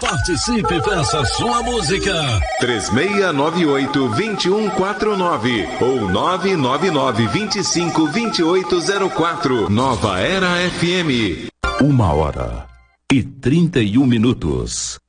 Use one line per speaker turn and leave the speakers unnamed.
Participe, peça sua música.
3698-2149 ou 999-252804. Nova Era FM.
1h31.